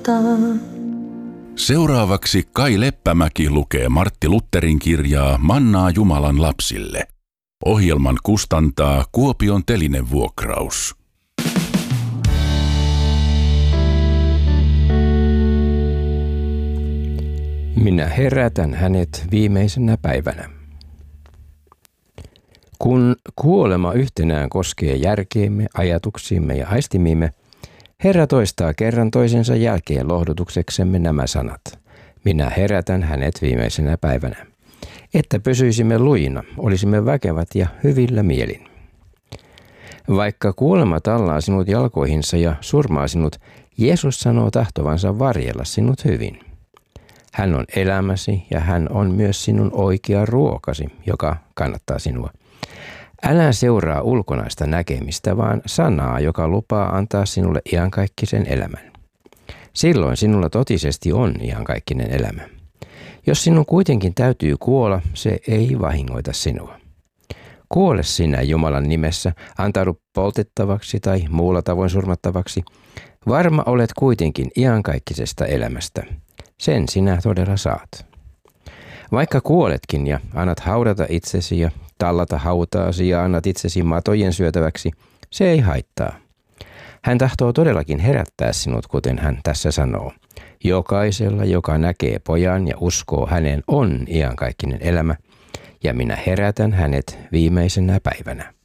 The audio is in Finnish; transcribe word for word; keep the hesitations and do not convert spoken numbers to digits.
Seuraavaksi Kai Leppämäki lukee Martti Lutherin kirjaa Mannaa Jumalan lapsille. Ohjelman kustantaa Kuopion Telinevuokraus. Minä herätän hänet viimeisenä päivänä. Kun kuolema yhtenään koskee järkeemme, ajatuksiimme ja aistimiimme, Herra toistaa kerran toisensa jälkeen lohdutukseksemme nämä sanat. Minä herätän hänet viimeisenä päivänä. Että pysyisimme lujina, olisimme väkevät ja hyvillä mielin. Vaikka kuolema tallaa sinut jalkoihinsa ja surmaa sinut, Jeesus sanoo tahtovansa varjella sinut hyvin. Hän on elämäsi ja hän on myös sinun oikea ruokasi, joka kannattaa sinua. Älä seuraa ulkonaista näkemistä, vaan sanaa, joka lupaa antaa sinulle iankaikkisen elämän. Silloin sinulla totisesti on iankaikkinen elämä. Jos sinun kuitenkin täytyy kuolla, se ei vahingoita sinua. Kuole sinä Jumalan nimessä, antaudu poltettavaksi tai muulla tavoin surmattavaksi. Varma olet kuitenkin iankaikkisesta elämästä. Sen sinä todella saat. Vaikka kuoletkin ja annat haudata itsesi ja tallata hautaasi ja annat itsesi matojen syötäväksi, se ei haittaa. Hän tahtoo todellakin herättää sinut, kuten hän tässä sanoo. Jokaisella, joka näkee pojan ja uskoo häneen, on iankaikkinen elämä, ja minä herätän hänet viimeisenä päivänä.